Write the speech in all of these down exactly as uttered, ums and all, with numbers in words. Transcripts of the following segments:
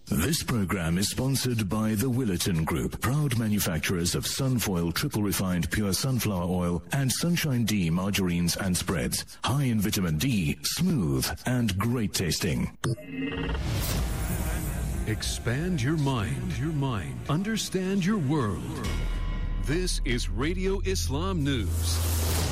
This program is sponsored by the Willerton Group, proud manufacturers of Sunfoil triple refined pure sunflower oil and Sunshine D margarines and spreads. High in vitamin D, smooth and great tasting. Expand your mind, your mind. Understand your world. This is Radio Islam News.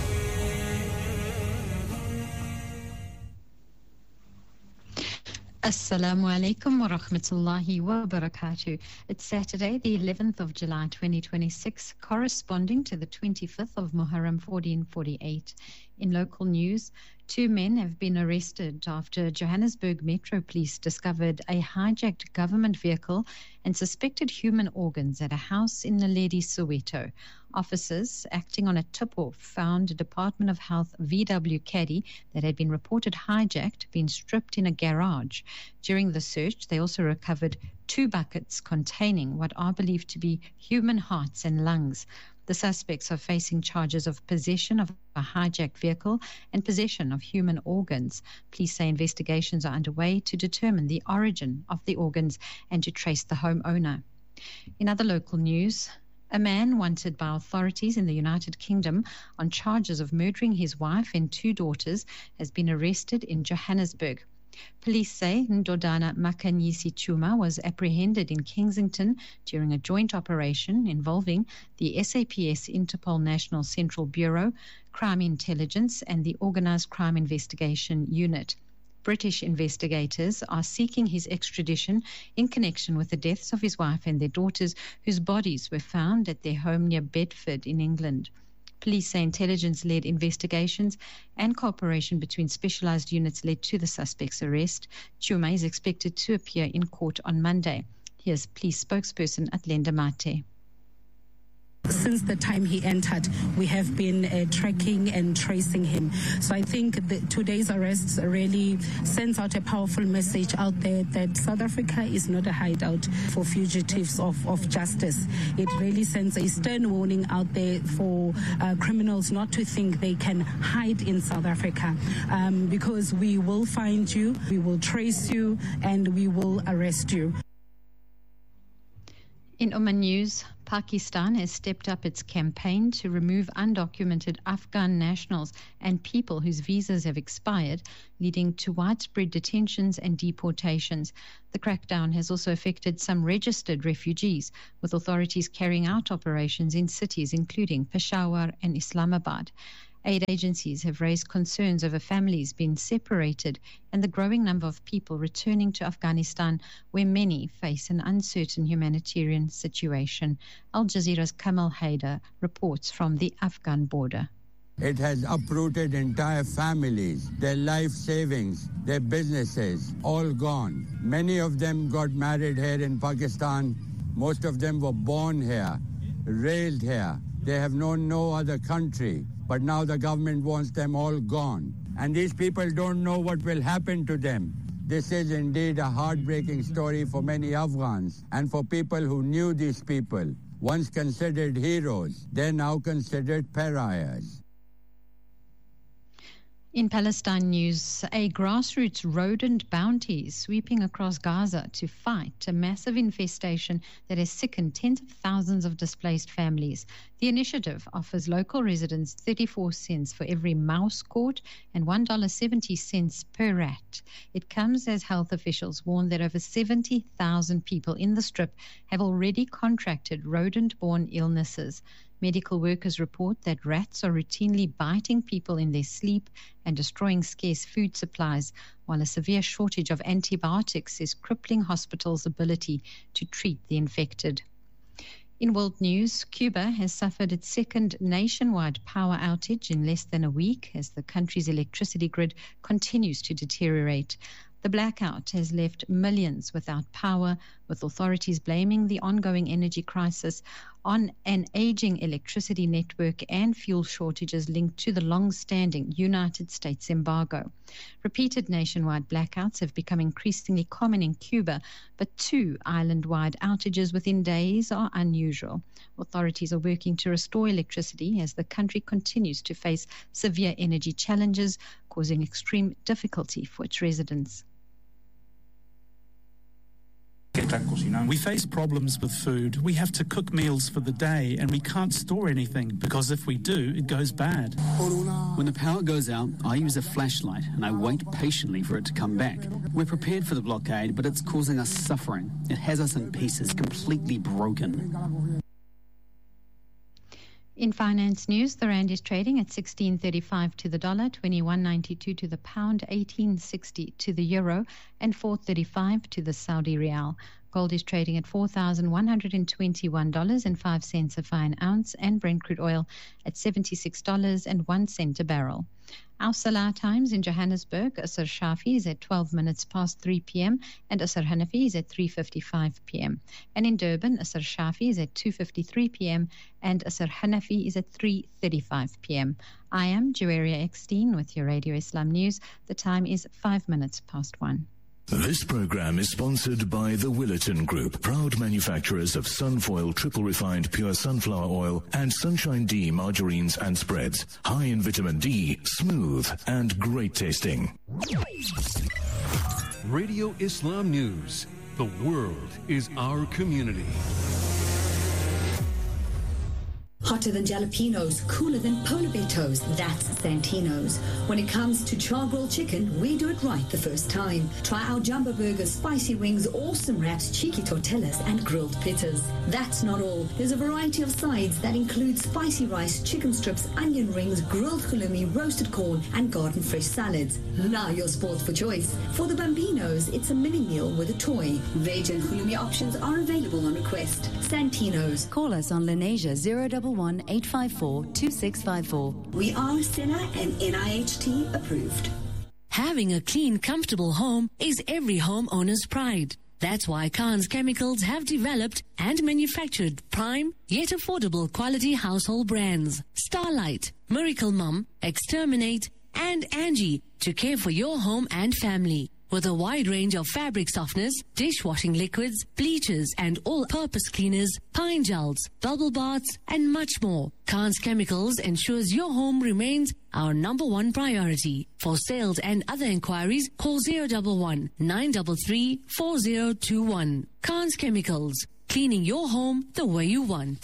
Assalamu alaikum wa rahmatullahi wa barakatuh. It's Saturday, the eleventh of July, twenty twenty-six, corresponding to the twenty-fifth of Muharram, fourteen forty-eight. In local news, two men have been arrested after Johannesburg Metro Police discovered a hijacked government vehicle and suspected human organs at a house in Naledi, Soweto. Officers acting on a tip-off found a Department of Health V W caddy that had been reported hijacked being stripped in a garage. During the search, they also recovered two buckets containing what are believed to be human hearts and lungs. The suspects are facing charges of possession of a hijacked vehicle and possession of human organs. Police say investigations are underway to determine the origin of the organs and to trace the homeowner. In other local news, a man wanted by authorities in the United Kingdom on charges of murdering his wife and two daughters has been arrested in Johannesburg. Police say Ndodana Makanyisi Chuma was apprehended in Kensington during a joint operation involving the S A P S Interpol National Central Bureau, Crime Intelligence and the Organised Crime Investigation Unit. British investigators are seeking his extradition in connection with the deaths of his wife and their daughters, whose bodies were found at their home near Bedford in England. Police say intelligence-led investigations and cooperation between specialized units led to the suspect's arrest. Chuma is expected to appear in court on Monday. Here's police spokesperson Atlenda Mate. Since the time he entered, we have been uh, tracking and tracing him. So I think that today's arrests really sends out a powerful message out there that South Africa is not a hideout for fugitives of, of justice. It really sends a stern warning out there for uh, criminals not to think they can hide in South Africa, um, because we will find you, we will trace you, and we will arrest you. In Oman news, Pakistan has stepped up its campaign to remove undocumented Afghan nationals and people whose visas have expired, leading to widespread detentions and deportations. The crackdown has also affected some registered refugees, with authorities carrying out operations in cities including Peshawar and Islamabad. Aid agencies have raised concerns over families being separated and the growing number of people returning to Afghanistan, where many face an uncertain humanitarian situation. Al Jazeera's Kamal Haider reports from the Afghan border. It has uprooted entire families, their life savings, their businesses, all gone. Many of them got married here in Pakistan. Most of them were born here, raised here. They have known no other country. But now the government wants them all gone. And these people don't know what will happen to them. This is indeed a heartbreaking story for many Afghans and for people who knew these people. Once considered heroes, they're now considered pariahs. In Palestine news, a grassroots rodent bounty is sweeping across Gaza to fight a massive infestation that has sickened tens of thousands of displaced families. The initiative offers local residents thirty-four cents for every mouse caught and one dollar seventy per rat. It comes as health officials warn that over seventy thousand people in the strip have already contracted rodent-borne illnesses. Medical workers report that rats are routinely biting people in their sleep and destroying scarce food supplies, while a severe shortage of antibiotics is crippling hospitals' ability to treat the infected. In world news, Cuba has suffered its second nationwide power outage in less than a week as the country's electricity grid continues to deteriorate. The blackout has left millions without power, with authorities blaming the ongoing energy crisis on an aging electricity network and fuel shortages linked to the long-standing United States embargo. Repeated nationwide blackouts have become increasingly common in Cuba, but two island-wide outages within days are unusual. Authorities are working to restore electricity as the country continues to face severe energy challenges, causing extreme difficulty for its residents. We face problems with food. We have to cook meals for the day and we can't store anything because if we do, it goes bad. When the power goes out, I use a flashlight and I wait patiently for it to come back. We're prepared for the blockade, but it's causing us suffering. It has us in pieces, completely broken. In finance news, the rand is trading at sixteen thirty-five to the dollar, twenty-one ninety-two to the pound, eighteen sixty to the euro, and four thirty-five to the Saudi rial. Gold is trading at four thousand one hundred twenty-one dollars and five cents a fine ounce, and Brent crude oil at seventy-six dollars and one cent a barrel. Our Salah times in Johannesburg, Asr Shafi is at twelve minutes past three p.m. and Asr Hanafi is at three fifty-five p.m. And in Durban, Asr Shafi is at two fifty-three p.m. and Asr Hanafi is at three thirty-five p.m. I am Juwaria Eckstein with your Radio Islam News. The time is five minutes past one. This program is sponsored by the Willerton Group, proud manufacturers of Sunfoil triple refined pure sunflower oil and Sunshine D margarines and spreads. High in vitamin D, smooth and great tasting. Radio Islam News. The world is our community. Hotter than jalapenos, cooler than polar bear toes, that's Santino's. When it comes to char-grilled chicken, we do it right the first time. Try our jumbo burgers, spicy wings, awesome wraps, cheeky tortillas, and grilled pittas. That's not all. There's a variety of sides that include spicy rice, chicken strips, onion rings, grilled halloumi, roasted corn, and garden fresh salads. Now you're spoiled for choice. For the Bambinos, it's a mini meal with a toy. Veg and halloumi options are available on request. Santino's. Call us on Lenasia zero one one eight five four two six five four. We are S E N A and N I H T approved. Having a clean, comfortable home is every homeowner's pride. That's why Khan's Chemicals have developed and manufactured prime yet affordable quality household brands. Starlight, Miracle Mum, Exterminate, and Angie to care for your home and family. With a wide range of fabric softeners, dishwashing liquids, bleachers, and all-purpose cleaners, pine gels, bubble baths, and much more, Khan's Chemicals ensures your home remains our number one priority. For sales and other inquiries, call zero one one nine three three four zero two one. Khan's Chemicals, cleaning your home the way you want.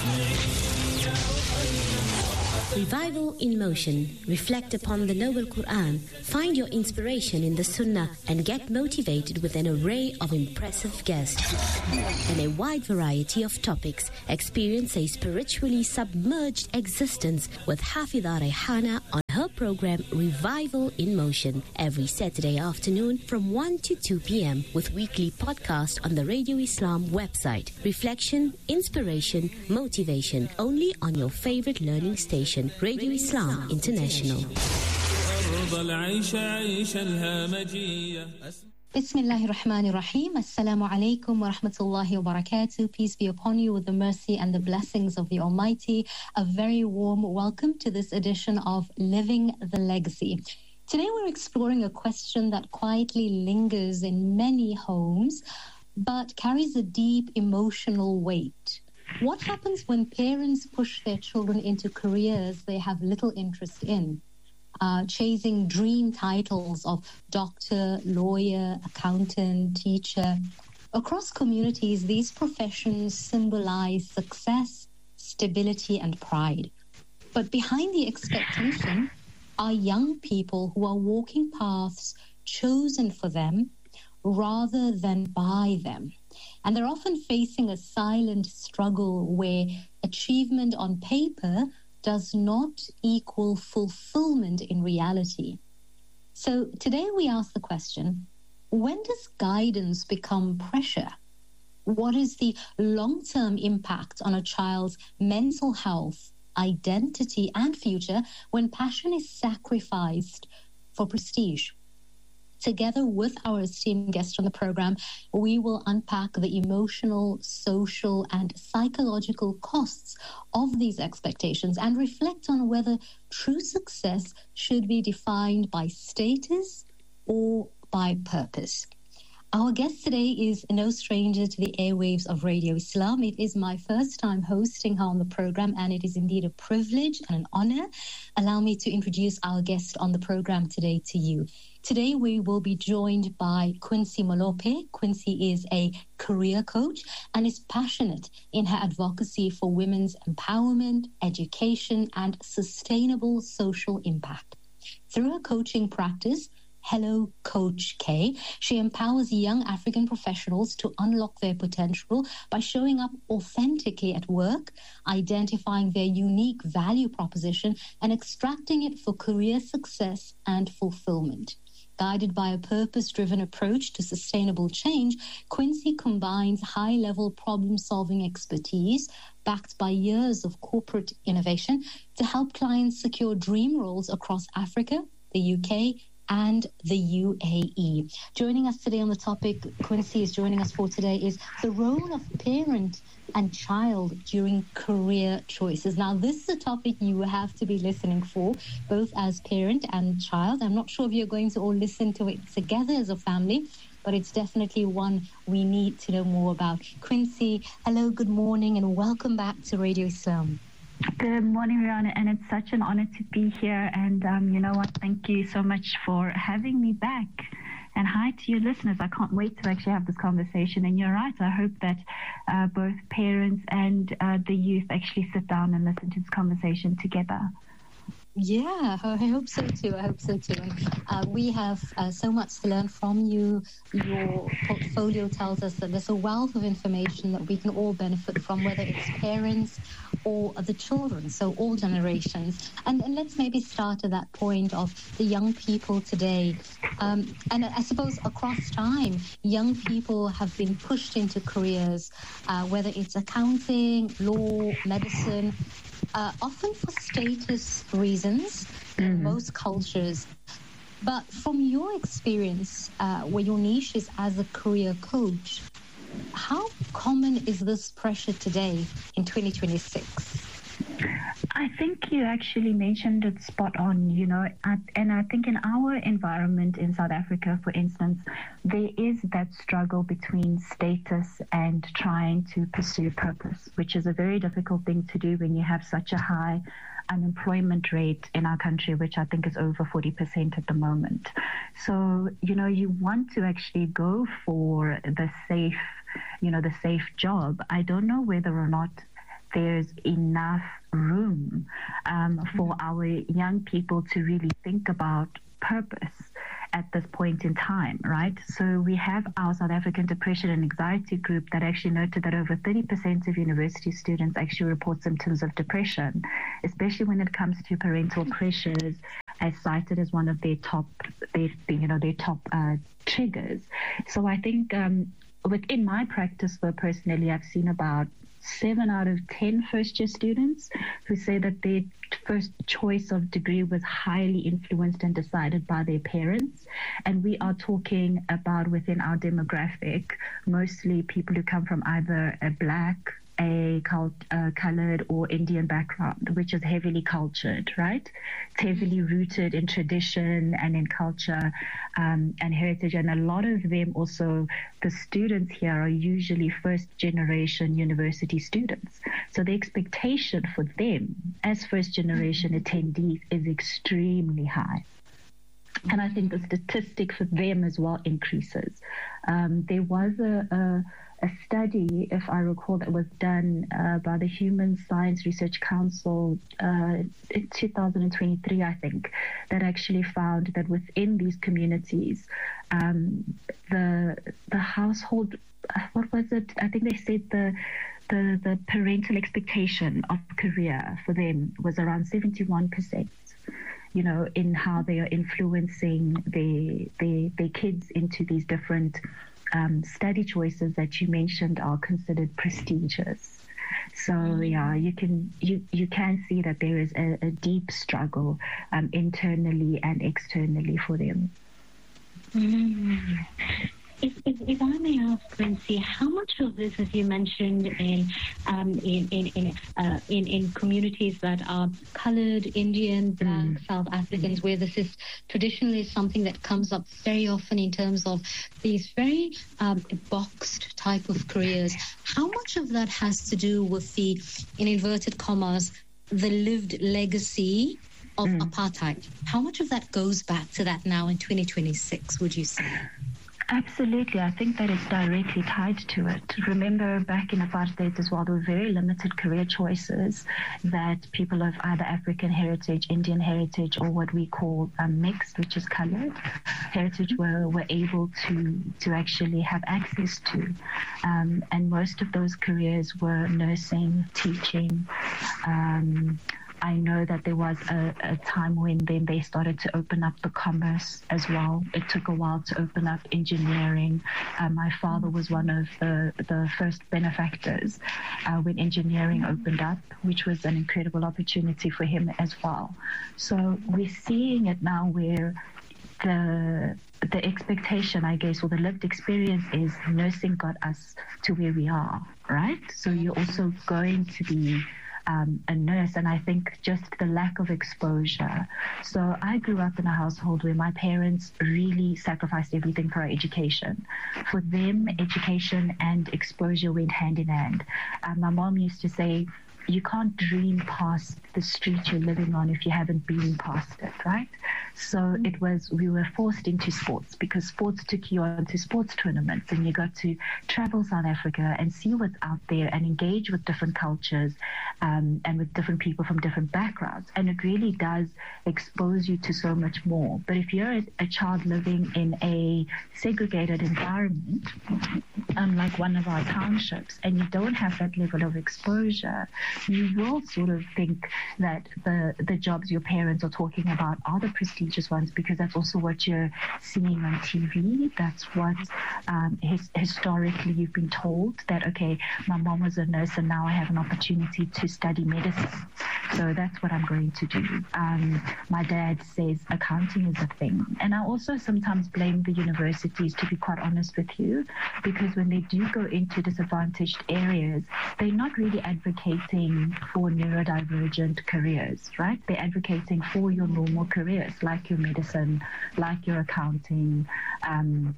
Revival in Motion. Reflect upon the Noble Quran. Find your inspiration in the Sunnah and get motivated with an array of impressive guests and a wide variety of topics. Experience a spiritually submerged existence with Hafidha Rehana on her program Revival in Motion every Saturday afternoon from one to two p.m. with weekly podcast on the Radio Islam website. Reflection, inspiration, motivation only on your favorite learning station, Radio Islam International. Bismillahir Rahmanir Rahim. Assalamu alaikum wa rahmatullahi wa barakatuh. Peace be upon you with the mercy and the blessings of the Almighty. A very warm welcome to this edition of Living the Legacy. Today we're exploring a question that quietly lingers in many homes but carries a deep emotional weight. What happens when parents push their children into careers they have little interest in? Uh, chasing dream titles of doctor, lawyer, accountant, teacher. Across communities, these professions symbolize success, stability, and pride. But behind the expectation are young people who are walking paths chosen for them rather than by them. And they're often facing a silent struggle where achievement on paper does not equal fulfillment in reality. So today we ask the question, when does guidance become pressure? What is the long-term impact on a child's mental health, identity, and future when passion is sacrificed for prestige? Together with our esteemed guest on the program, we will unpack the emotional, social, and psychological costs of these expectations and reflect on whether true success should be defined by status or by purpose. Our guest today is no stranger to the airwaves of Radio Islam. It is my first time hosting her on the program, and it is indeed a privilege and an honor. Allow me to introduce our guest on the program today to you. Today, we will be joined by Quincy Molope. Quincy is a career coach and is passionate in her advocacy for women's empowerment, education, and sustainable social impact. Through her coaching practice, Hello Coach K, she empowers young African professionals to unlock their potential by showing up authentically at work, identifying their unique value proposition, and extracting it for career success and fulfillment. Guided by a purpose-driven approach to sustainable change, Quincy combines high-level problem-solving expertise backed by years of corporate innovation to help clients secure dream roles across Africa, the U K, and the U A E. Joining us today on the topic, Quincy is joining us for today, is the role of parent and child during career choices. Now, this is a topic you have to be listening for, both as parent and child. I'm not sure if you're going to all listen to it together as a family, but it's definitely one we need to know more about. Quincy, hello, good morning, and welcome back to Radio Islam. Good morning, Rihanna, and it's such an honor to be here. And um, you know what? Thank you so much for having me back. And hi to your listeners. I can't wait to actually have this conversation. And you're right. I hope that uh, both parents and uh, the youth actually sit down and listen to this conversation together. Yeah, I hope so too. I hope so too. And uh, we have uh, so much to learn from you. Your portfolio tells us that there's a wealth of information that we can all benefit from, whether it's parents or the children, so all generations. And, and let's maybe start at that point of the young people today. Um, and I suppose across time, young people have been pushed into careers, uh, whether it's accounting, law, medicine, Uh, often for status reasons in mm-hmm. most cultures. But from your experience, uh, where your niche is as a career coach, how common is this pressure today in twenty twenty-six? I think you actually mentioned it spot on, you know, and I think in our environment in South Africa, for instance, there is that struggle between status and trying to pursue purpose, which is a very difficult thing to do when you have such a high unemployment rate in our country, which I think is over forty percent at the moment. So, you know, you want to actually go for the safe, you know, the safe job. I don't know whether or not there's enough room um, for our young people to really think about purpose at this point in time, right? So we have our South African Depression and Anxiety Group that actually noted that over thirty percent of university students actually report symptoms of depression, especially when it comes to parental pressures, as cited as one of their top, their, you know, their top uh, triggers. So I think um, within my practice, though, personally, I've seen about seven out of ten first-year students who say that their first choice of degree was highly influenced and decided by their parents. And we are talking about, within our demographic, mostly people who come from either a black, a cult, uh, colored or Indian background, which is heavily cultured, right? It's heavily rooted in tradition and in culture um, and heritage. And a lot of them also, the students here are usually first generation university students. So the expectation for them as first generation attendees is extremely high. And I think the statistic for them as well increases. Um, there was a, a A study, if I recall, that was done uh, by the Human Science Research Council uh, in two thousand twenty-three, I think, that actually found that within these communities, um, the the household, what was it? I think they said the the the parental expectation of career for them was around seventy-one percent. You know, in how they are influencing their their their kids into these different Um, study choices that you mentioned are considered prestigious. So yeah, you can you, you can see that there is a, a deep struggle um, internally and externally for them. Mm. If, if, if I may ask, Quincy, how much of this, as you mentioned, in um, in in in, uh, in in communities that are coloured, Indian, Black, mm. South Africans, mm. where this is traditionally something that comes up very often in terms of these very um, boxed type of careers, how much of that has to do with the, in inverted commas, the lived legacy of mm. apartheid? How much of that goes back to that now in twenty twenty-six, would you say? Absolutely. I think that it's directly tied to it. Remember, back in apartheid as well, there were very limited career choices that people of either African heritage, Indian heritage, or what we call um, mixed, which is colored heritage, were, were able to, to actually have access to. Um, and most of those careers were nursing, teaching. Um, I know that there was a, a time when then they started to open up the commerce as well. It took a while to open up engineering. Uh, my father was one of the, the first benefactors uh, when engineering opened up, which was an incredible opportunity for him as well. So we're seeing it now where the the expectation, I guess, or the lived experience is nursing got us to where we are, right? So you're also going to be Um, a nurse, and I think just the lack of exposure. So I grew up in a household where my parents really sacrificed everything for our education. For them, education and exposure went hand in hand. Um, my mom used to say, you can't dream past the street you're living on if you haven't been past it, right? So it was, we were forced into sports because sports took you on to sports tournaments and you got to travel South Africa and see what's out there and engage with different cultures um, and with different people from different backgrounds. And it really does expose you to so much more. But if you're a, a child living in a segregated environment, um, like one of our townships, and you don't have that level of exposure, you will sort of think that the the jobs your parents are talking about are the prestigious ones because that's also what you're seeing on T V. That's what um, his, historically you've been told that, okay, my mom was a nurse and now I have an opportunity to study medicine. So that's what I'm going to do. Um, my dad says accounting is a thing. And I also sometimes blame the universities, to be quite honest with you, because when they do go into disadvantaged areas, they're not really advocating for neurodivergent careers, right? They're advocating for your normal careers, like your medicine, like your accounting. Um,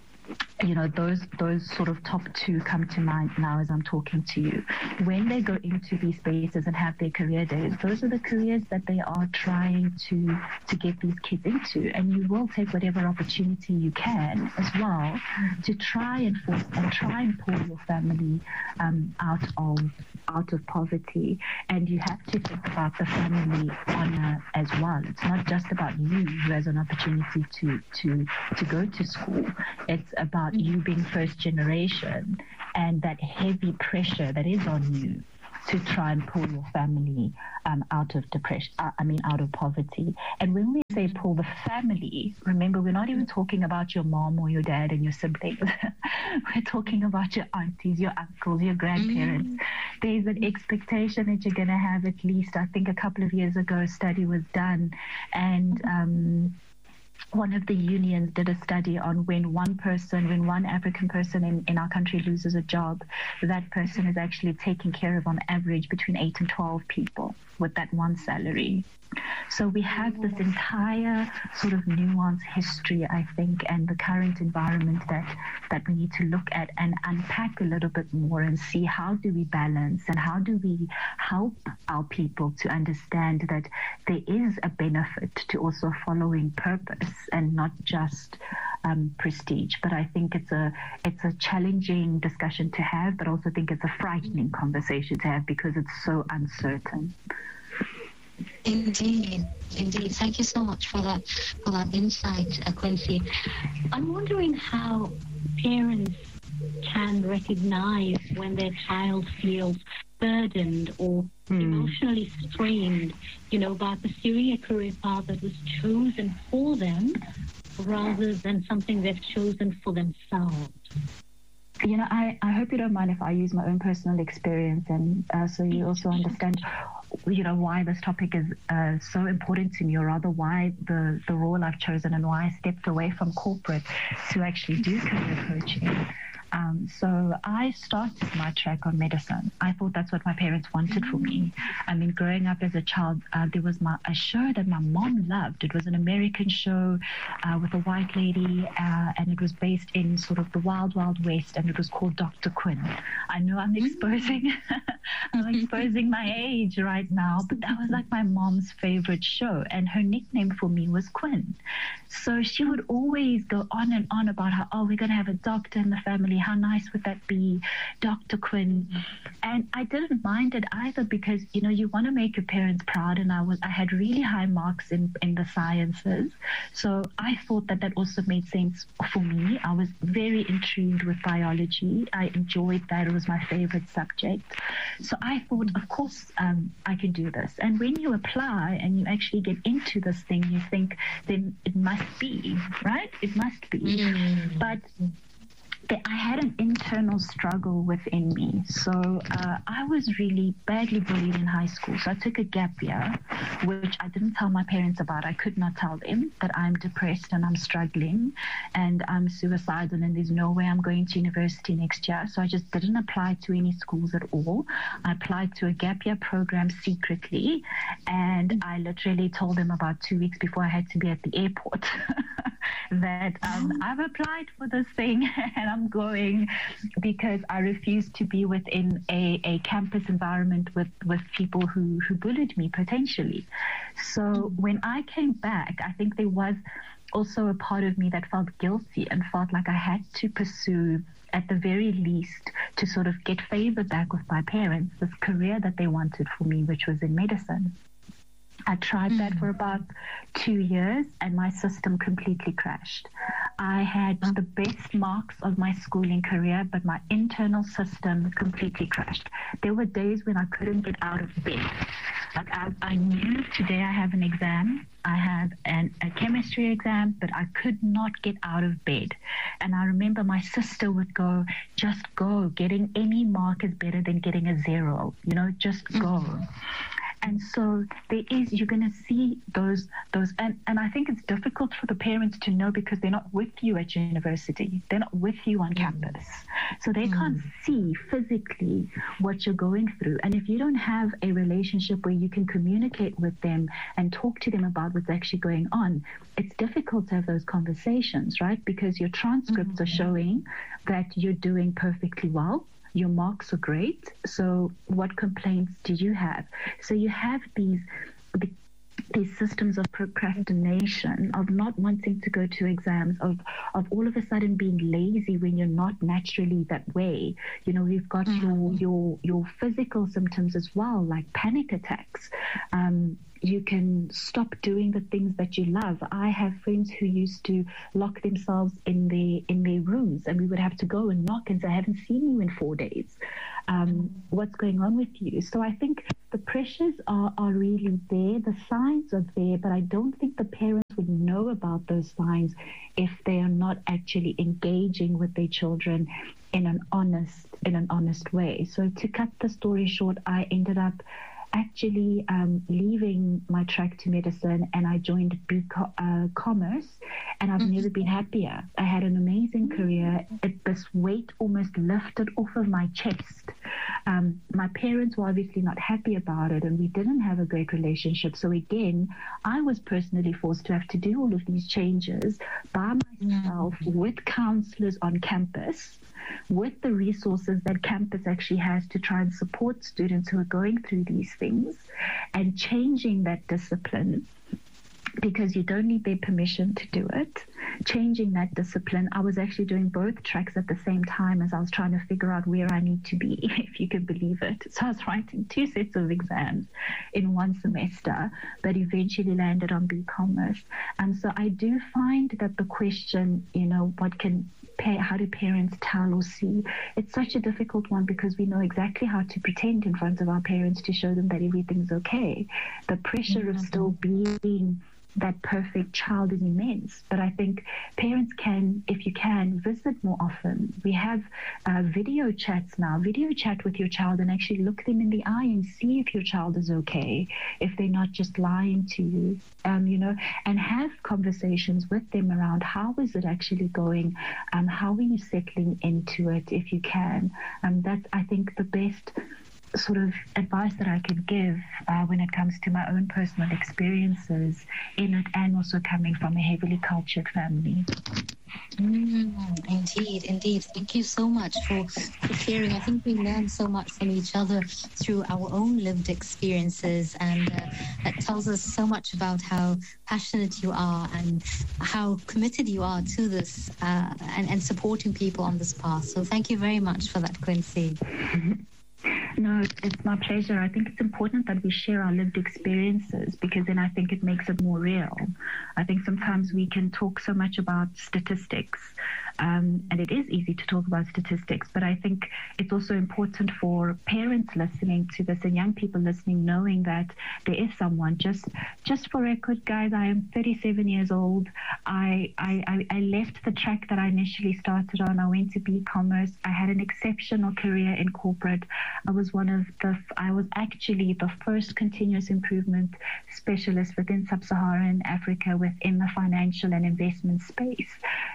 you know, those those sort of top two come to mind now as I'm talking to you. When they go into these spaces and have their career days, those are the careers that they are trying to to get these kids into. And you will take whatever opportunity you can as well to try and force and try and pull your family um, out of out of poverty. And you have to think about the family honor as well. It's not just about you who has an opportunity to to to go to school. It's about you being first generation and that heavy pressure that is on you to try and pull your family um, out of depression, uh, I mean, out of poverty. And when we say pull the family, remember, we're not even talking about your mom or your dad and your siblings. We're talking about your aunties, your uncles, your grandparents. Mm-hmm. There's an expectation that you're going to have at least, I think a couple of years ago, a study was done, and um, one of the unions did a study on when one person, when one African person in, in our country loses a job, that person is actually taking care of, on average, between eight and twelve people with that one salary. So we have this entire sort of nuanced history, I think, and the current environment that, that we need to look at and unpack a little bit more and see how do we balance and how do we help our people to understand that there is a benefit to also following purpose and not just um, prestige. But I think it's a it's a challenging discussion to have, but also think it's a frightening conversation to have because it's so uncertain. Indeed, indeed. Thank you so much for that for that insight, uh, Quincy. I'm wondering how parents can recognize when their child feels burdened or mm. emotionally strained, you know, by pursuing a career path that was chosen for them rather than something they've chosen for themselves. You know, I, I hope you don't mind if I use my own personal experience, and uh, so you also understand, you know, why this topic is uh, so important to me, or rather why the, the role I've chosen and why I stepped away from corporate to actually do career coaching. Um, Um, so I started my track on medicine. I thought that's what my parents wanted for me. I mean, growing up as a child, uh, there was my, a show that my mom loved. It was an American show uh, with a white lady, uh, and it was based in sort of the wild, wild west, and it was called Doctor Quinn. I know I'm exposing, I'm exposing my age right now, but that was like my mom's favorite show, and her nickname for me was Quinn. So she would always go on and on about how, oh, we're going to have a doctor in the family. How nice would that be? Doctor Quinn. And I didn't mind it either because, you know, you want to make your parents proud. And I was, I had really high marks in, in the sciences. So I thought that that also made sense for me. I was very intrigued with biology. I enjoyed that. It was my favorite subject. So I thought, of course, um, I can do this. And when you apply and you actually get into this thing, you think, then it must be, right? It must be. Mm. But I had an internal struggle within me. So uh, I was really badly bullied in high school. So I took a gap year, which I didn't tell my parents about. I could not tell them that I'm depressed and I'm struggling and I'm suicidal and there's no way I'm going to university next year. So I just didn't apply to any schools at all. I applied to a gap year program secretly, and I literally told them about two weeks before I had to be at the airport that um, I've applied for this thing and I'm going because I refuse to be within a, a campus environment with, with people who, who bullied me potentially. So when I came back, I think there was also a part of me that felt guilty and felt like I had to pursue, at the very least, to sort of get favor back with my parents, this career that they wanted for me, which was in medicine. I tried mm-hmm. that for about two years and my system completely crashed. I had the best marks of my schooling career, but my internal system completely crashed. There were days when I couldn't get out of bed. Like I, I knew today I have an exam. I have an, a chemistry exam, but I could not get out of bed. And I remember my sister would go, just go. Getting any mark is better than getting a zero. You know, just go. Mm-hmm. And so there is, you're going to see those, those, and, and I think it's difficult for the parents to know because they're not with you at university. They're not with you on campus. So they mm. can't see physically what you're going through. And if you don't have a relationship where you can communicate with them and talk to them about what's actually going on, it's difficult to have those conversations, right? Because your transcripts mm-hmm. are showing that you're doing perfectly well. Your marks are great. So what complaints do you have? So you have these these systems of procrastination, of not wanting to go to exams, of of all of a sudden being lazy when you're not naturally that way. You know, you've got mm-hmm. your your your physical symptoms as well, like panic attacks. Um, you can stop doing the things that you love. I have friends who used to lock themselves in their in their rooms, and we would have to go and knock and say, I haven't seen you in four days. Um, what's going on with you? So I think the pressures are, are really there. The signs are there, but I don't think the parents would know about those signs if they are not actually engaging with their children in an honest, in an honest way. So to cut the story short, I ended up actually um, leaving my track to medicine, and I joined B uh, Commerce, and I've mm-hmm. never been happier. I had an amazing career. It, this weight almost lifted off of my chest. Um, my parents were obviously not happy about it, and we didn't have a great relationship. So again, I was personally forced to have to do all of these changes by myself mm-hmm. with counselors on campus, with the resources that campus actually has to try and support students who are going through these things, and changing that discipline because you don't need their permission to do it. Changing that discipline. I was actually doing both tracks at the same time as I was trying to figure out where I need to be, if you can believe it. So I was writing two sets of exams in one semester, but eventually landed on B Commerce. And so I do find that the question, you know, what can how do parents tell or see? It's such a difficult one because we know exactly how to pretend in front of our parents to show them that everything's okay. The pressure mm-hmm. of still being that perfect child is immense. But I think parents can, if you can, visit more often. We have uh, video chats now. Video chat with your child and actually look them in the eye and see if your child is okay, if they're not just lying to you, um, you know, and have conversations with them around how is it actually going, um, how are you settling into it if you can. Um, that's, I think, the best sort of advice that I could give uh, when it comes to my own personal experiences in it, and also coming from a heavily cultured family. Mm, indeed, indeed. Thank you so much for, for sharing. I think we learn so much from each other through our own lived experiences, and uh, that tells us so much about how passionate you are and how committed you are to this uh, and, and supporting people on this path. So thank you very much for that, Quincy. No, it's my pleasure. I think it's important that we share our lived experiences, because then I think it makes it more real. I think sometimes we can talk so much about statistics, um, and it is easy to talk about statistics, but I think it's also important for parents listening to this and young people listening, knowing that there is someone. Just just for record, guys, I am thirty-seven years old. I, I, I left the track that I initially started on. I went to B-commerce. I had an exceptional career in corporate. I was one of the, I was actually the first continuous improvement specialist within sub-Saharan Africa within the financial and investment space.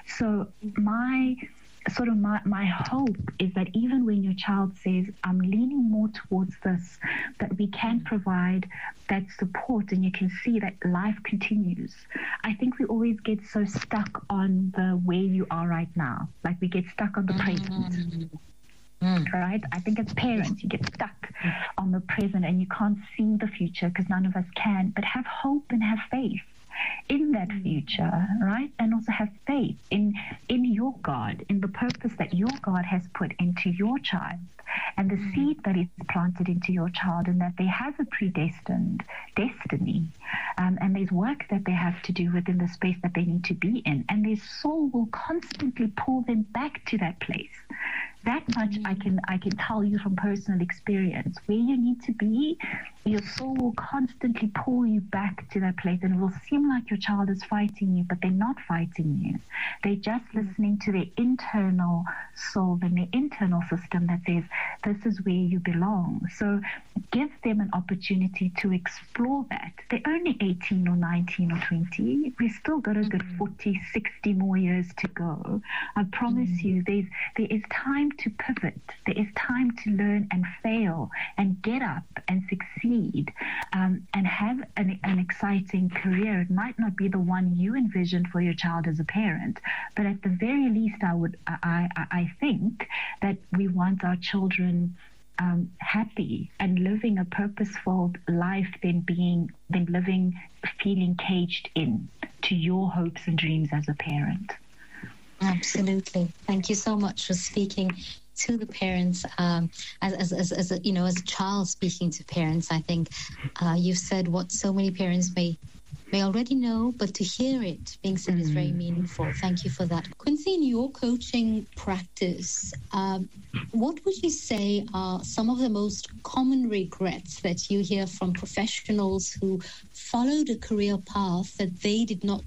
So my sort of my, my hope is that even when your child says, I'm leaning more towards this, that we can provide that support and you can see that life continues. I think we always get so stuck on the where you are right now. Like we get stuck on the present. Mm. Right? I think as parents, you get stuck on the present and you can't see the future, because none of us can, but have hope and have faith in that future, right? And also have faith in in your God, in the purpose that your God has put into your child, and the mm. seed that is planted into your child, and that they have a predestined destiny, um, and there's work that they have to do within the space that they need to be in, and their soul will constantly pull them back to that place. That much I can I can tell you from personal experience. Where you need to be, your soul will constantly pull you back to that place, and it will seem like your child is fighting you, but they're not fighting you. They're just listening to their internal soul and their internal system that says, this is where you belong. So give them an opportunity to explore that. They're only eighteen or nineteen or twenty. We've still got a good forty, sixty more years to go. I promise mm-hmm. you, there's, there is time to pivot. There is time to learn and fail and get up and succeed, um, and have an, an exciting career. It might not be the one you envisioned for your child as a parent, but at the very least, I would, I, I, I think that we want our children um, happy and living a purposeful life than being, than living, feeling caged in to your hopes and dreams as a parent. Absolutely. Thank you so much for speaking to the parents. Um, as, as, as, as a, you know, as a child speaking to parents, I think uh, you've said what so many parents may may already know, but to hear it being said mm. is very meaningful. Thank you for that. Quincy, in your coaching practice, um, what would you say are some of the most common regrets that you hear from professionals who followed a career path that they did not